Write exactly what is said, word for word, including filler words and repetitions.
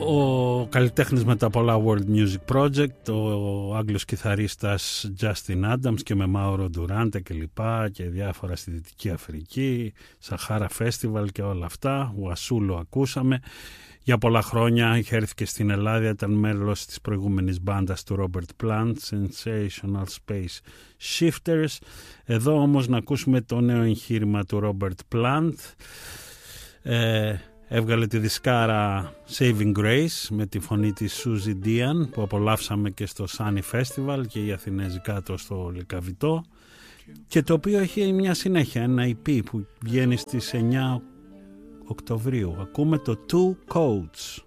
Ο καλλιτέχνης με τα πολλά World Music Project, ο Άγγλος κιθαρίστας Justin Adams και με Mauro Durante και λοιπά και διάφορα στη Δυτική Αφρική, Sahara Festival και όλα αυτά. Ο Ασούλο ακούσαμε. Για πολλά χρόνια είχε έρθει και στην Ελλάδα, ήταν μέλος της προηγούμενης μπάντας του Robert Plant, Sensational Space Shifters. Εδώ όμως να ακούσουμε το νέο εγχείρημα του Robert Plant. Ε, έβγαλε τη δισκάρα Saving Grace με τη φωνή της Suzy Dian που απολαύσαμε και στο Sunny Festival και η Αθηνέζικα το στο Λυκαβητό, και το οποίο έχει μια συνέχεια, ένα ι πι που βγαίνει στις εννιά Οκτωβρίου. Ακούμε το Two Coats.